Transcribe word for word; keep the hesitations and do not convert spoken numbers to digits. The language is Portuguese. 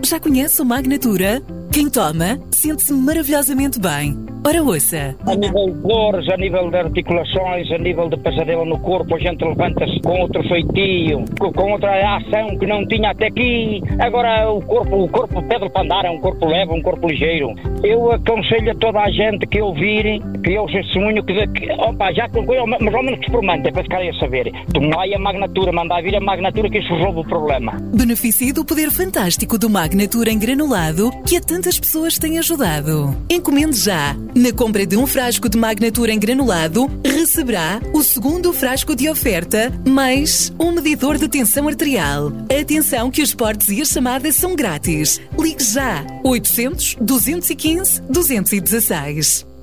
Já conhece o Magnatura? Quem toma, sente-se maravilhosamente bem. Ora ouça. A nível de dores, a nível de articulações, a nível de pesadelo no corpo, a gente levanta-se com outro feitio, com outra ação que não tinha até aqui. Agora o corpo, o corpo pede para andar, é um corpo leve, um corpo ligeiro. Eu aconselho a toda a gente que ouvir, que eu testemunho, que, que opa, já mas ao menos que experimentem, para ficarem a saber. Tomai a Magnatura, mandar vir a Magnatura que isso resolve o problema. Beneficie do poder fantástico do Magnatura em granulado que a tantas pessoas têm ajudado. Encomende já. Na compra de um frasco de Magnatura em granulado, receberá o segundo frasco de oferta, mais um medidor de tensão arterial. Atenção que os portes e as chamadas são grátis. Ligue já. oitocentos, duzentos e quinze, duzentos e dezesseis.